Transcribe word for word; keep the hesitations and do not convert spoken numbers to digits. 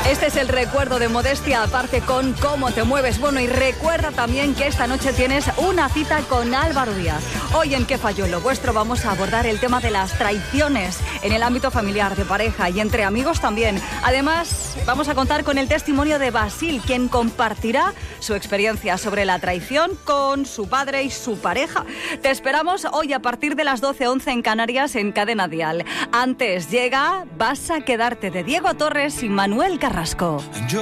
Este es el recuerdo de Modestia aparte con Cómo te mueves. Bueno, y recuerda también que esta noche tienes una cita con Álvaro Díaz. Hoy en ¿Qué falló lo vuestro? Vamos a abordar el tema de las traiciones en el ámbito familiar, de pareja y entre amigos también. Además, vamos a contar con el testimonio de Basil, quien compartirá su experiencia sobre la traición con su padre y su pareja. Te esperamos hoy a partir de las doce once en Canarias en Cadena Dial. Antes llega Vas a quedarte, de Diego Torres y Manuel Carrasco.